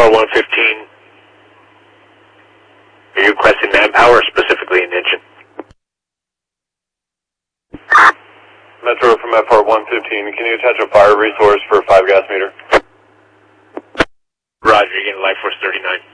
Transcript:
FR-115. Are you requesting manpower or specifically an engine? Metro from FR-115, can you attach a fire resource for 5 gas meter? Roger, you're getting Life Force 39.